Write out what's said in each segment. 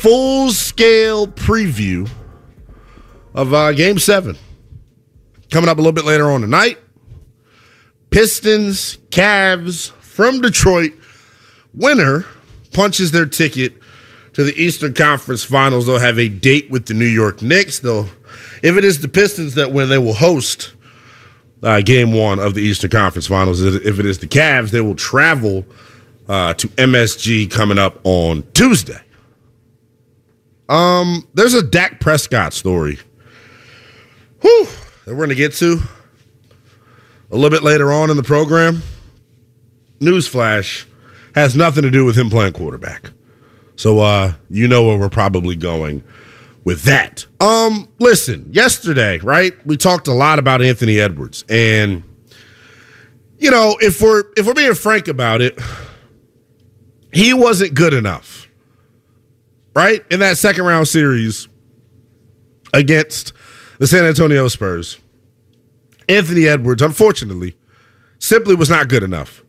full-scale preview of Game 7. Coming up a little bit later on tonight. Pistons, Cavs from Detroit. Winner punches their ticket to the Eastern Conference Finals. They'll have a date with the New York Knicks. If it is the Pistons that win, they will host Game 1 of the Eastern Conference Finals. If it is the Cavs, they will travel to MSG coming up on Tuesday. There's a Dak Prescott story that we're going to get to a little bit later on in the program. Newsflash, has nothing to do with him playing quarterback. So you know where we're probably going with that. Listen, yesterday, right, we talked a lot about Anthony Edwards. And, you know, if we're being frank about it, he wasn't good enough, right? In that second round series against the San Antonio Spurs, Anthony Edwards, unfortunately, simply was not good enough.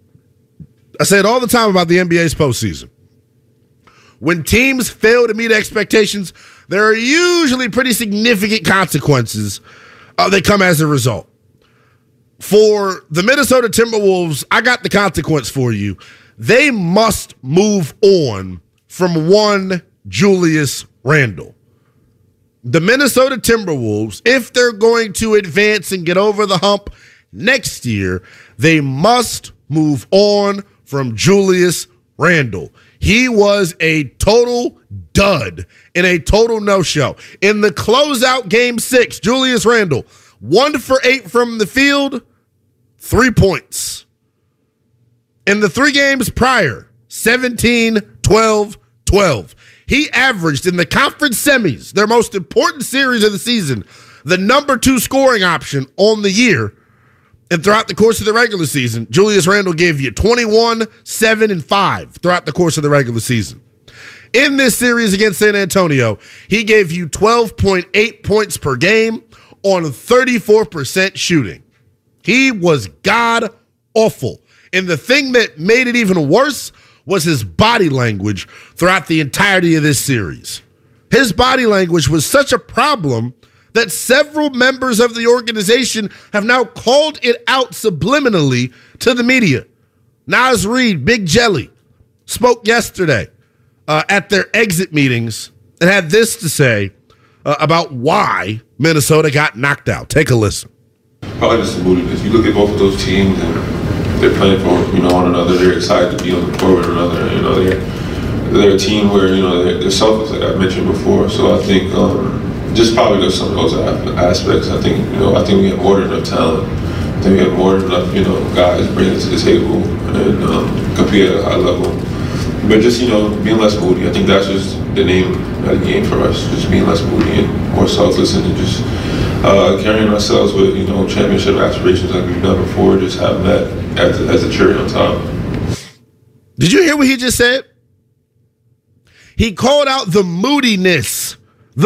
I say it all the time about the NBA's postseason. When teams fail to meet expectations, there are usually pretty significant consequences that come as a result. For the Minnesota Timberwolves, I got the consequence for you. They must move on from one Julius Randle. The Minnesota Timberwolves, if they're going to advance and get over the hump next year, they must move on from Julius Randle. He was a total dud and a total no-show. In the closeout Game 6, Julius Randle, 1 for 8 from the field, 3 points. In the 3 games prior, 17, 12, 12. He averaged in the conference semis, their most important series of the season, the number 2 scoring option on the year. And throughout the course of the regular season, Julius Randle gave you 21, 7, and 5 throughout the course of the regular season. In this series against San Antonio, he gave you 12.8 points per game on 34% shooting. He was god-awful. And the thing that made it even worse was his body language throughout the entirety of this series. His body language was such a problem that several members of the organization have now called it out subliminally to the media. Naz Reid, Big Jelly, spoke yesterday at their exit meetings and had this to say about why Minnesota got knocked out. Take a listen. Probably just the moodiness. You look at both of those teams and they're playing for one another. They're excited to be on the court with one another. They're a team where they're selfless, like I mentioned before. So I think just probably just some of those aspects. I think we have more than enough talent. I think we have more than enough guys bringing it to the table and compete at a high level. But just being less moody. I think that's just the name of the game for us. Just being less moody and more selfless, and just carrying ourselves with championship aspirations like we've done before. Just having that as a cherry on top. Did you hear what he just said? He called out the moodiness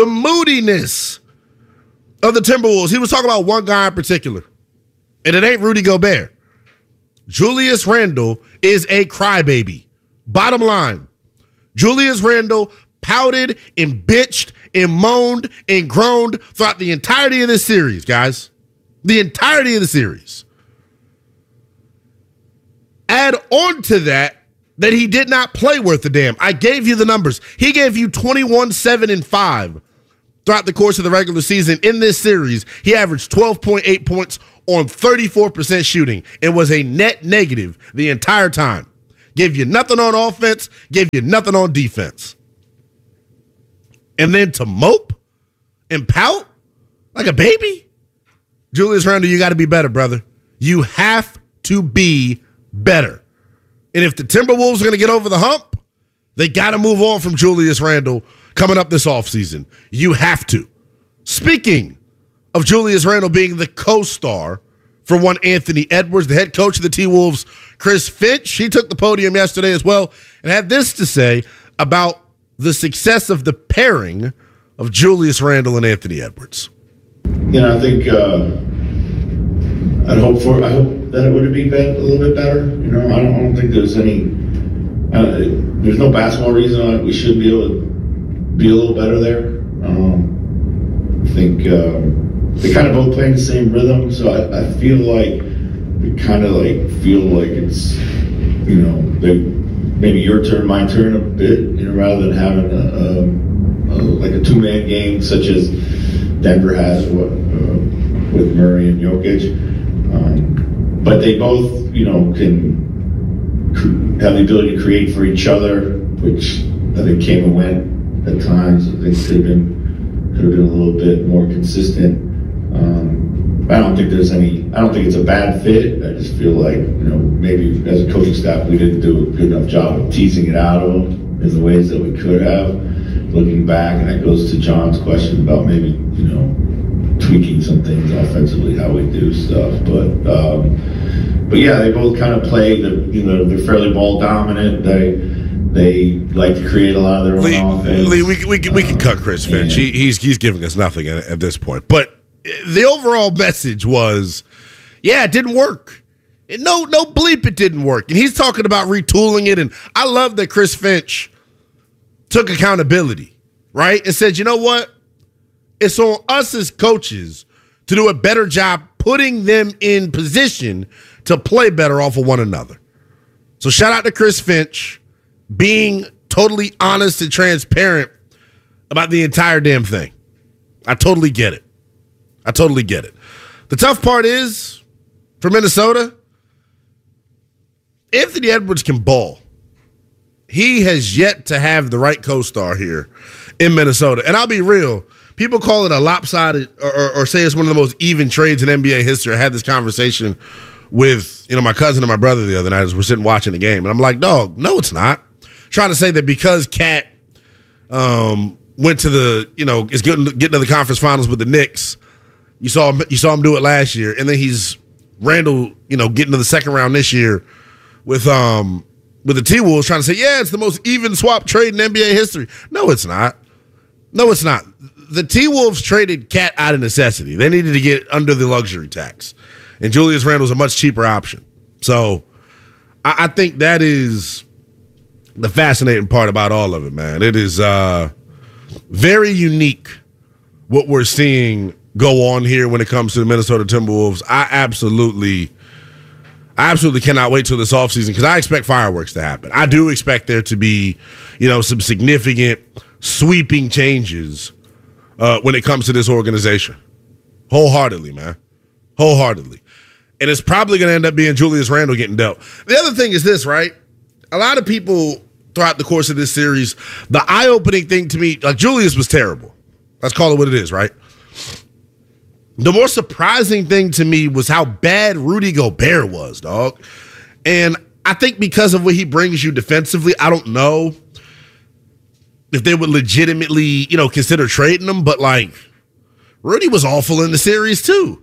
of the Timberwolves. He was talking about one guy in particular, and it ain't Rudy Gobert. Julius Randle is a crybaby. Bottom line, Julius Randle pouted and bitched and moaned and groaned throughout the entirety of this series, guys. The entirety of the series. Add on to that he did not play worth a damn. I gave you the numbers. He gave you 21, 7, and 5 throughout the course of the regular season. In this series, he averaged 12.8 points on 34% shooting. It was a net negative the entire time. Gave you nothing on offense, gave you nothing on defense. And then to mope and pout like a baby? Julius Randle, you got to be better, brother. You have to be better. And if the Timberwolves are going to get over the hump, they got to move on from Julius Randle coming up this offseason. You have to. Speaking of Julius Randle being the co-star for one Anthony Edwards, the head coach of the T-Wolves, Chris Finch, he took the podium yesterday as well and had this to say about the success of the pairing of Julius Randle and Anthony Edwards. I think I hope that it would be a little bit better. I don't think there's any. There's no basketball reason why we should be able to be a little better there. I think they kind of both play in the same rhythm, so I feel like we kind of like feel like it's, you know, maybe your turn, my turn a bit, you know, rather than having like a two-man game such as Denver has with Murray and Jokic. But they both, you know, can have the ability to create for each other, which I think came and went at times. I think could have been a little bit more consistent. I don't think it's a bad fit. I just feel like, you know, maybe as a coaching staff, we didn't do a good enough job of teasing it out of them in the ways that we could have, looking back. And that goes to John's question about maybe, you know, tweaking some things offensively, how we do stuff. But yeah, they both kind of play, they're fairly ball dominant. They like to create a lot of their own offense. Lee, we can cut Chris Finch. He's giving us nothing at this point. But the overall message was, yeah, it didn't work. No bleep, it didn't work. And he's talking about retooling it. And I love that Chris Finch took accountability, right? And said, you know what? It's on us as coaches to do a better job putting them in position to play better off of one another. So shout out to Chris Finch being totally honest and transparent about the entire damn thing. I totally get it. The tough part is, for Minnesota, Anthony Edwards can ball. He has yet to have the right co-star here in Minnesota. And I'll be real, people call it a lopsided or say it's one of the most even trades in NBA history. I had this conversation with, you know, my cousin and my brother the other night as we're sitting watching the game. And I'm like, dog, no, it's not. Trying to say that because Cat went to the, you know, is getting to the conference finals with the Knicks. You saw him do it last year, and then he's Randall, you know, getting to the second round this year with the T-Wolves, trying to say, yeah, it's the most even swap trade in NBA history. No, it's not. The T-Wolves traded Cat out of necessity. They needed to get under the luxury tax, and Julius Randle's a much cheaper option. So I think that is the fascinating part about all of it, man. It is very unique what we're seeing go on here when it comes to the Minnesota Timberwolves. I absolutely cannot wait till this offseason because I expect fireworks to happen. I do expect there to be, you know, some significant sweeping changes when it comes to this organization. Wholeheartedly, man. Wholeheartedly. And it's probably going to end up being Julius Randle getting dealt. The other thing is this, right? A lot of people throughout the course of this series, the eye-opening thing to me, like Julius was terrible. Let's call it what it is, right? The more surprising thing to me was how bad Rudy Gobert was, dog. And I think because of what he brings you defensively, I don't know if they would legitimately, you know, consider trading him. But, like, Rudy was awful in the series, too.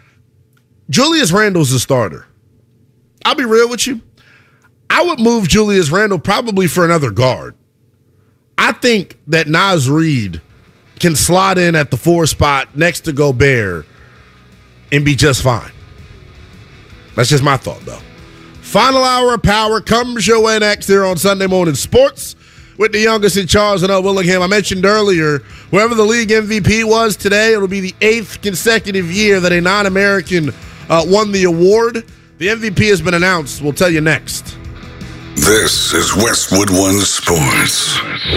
Julius Randle's the starter. I'll be real with you. I would move Julius Randle probably for another guard. I think that Naz Reid can slot in at the 4 spot next to Gobert and be just fine. That's just my thought, though. Final hour of power comes your way next here on Sunday Morning Sports with the youngest in Charles and Willingham. I mentioned earlier, whoever the league MVP was today, it'll be the 8th consecutive year that a non-American won the award. The MVP has been announced. We'll tell you next. This is Westwood One Sports.